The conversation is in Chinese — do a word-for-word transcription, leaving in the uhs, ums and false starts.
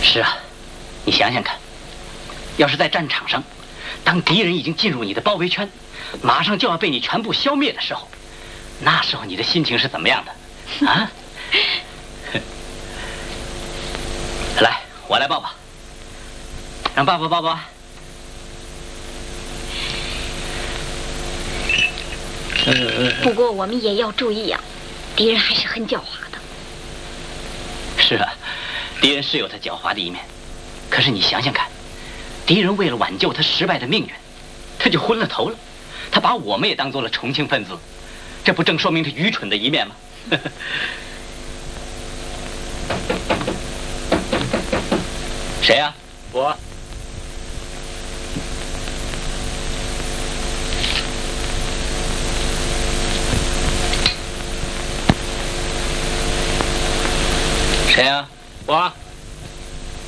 是啊，你想想看，要是在战场上，当敌人已经进入你的包围圈，马上就要被你全部消灭的时候，那时候你的心情是怎么样的？啊？来，我来抱抱，让爸爸抱抱。 不过我们也要注意呀、啊，敌人还是很狡猾的。 是啊，敌人是有他狡猾的一面，可是你想想看，敌人为了挽救他失败的命运，他就昏了头了，他把我们也当做了重庆分子，这不正说明他愚蠢的一面吗？谁呀、啊？ 我。 谁呀、啊？ 我。